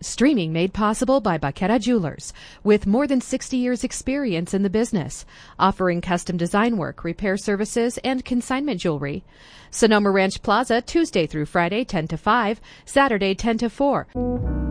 Streaming made possible by Baqueta Jewelers, with more than 60 years experience in the business, offering custom design work, repair services, and consignment jewelry. Sonoma Ranch Plaza, Tuesday through Friday, 10 to 5, Saturday, 10 to 4.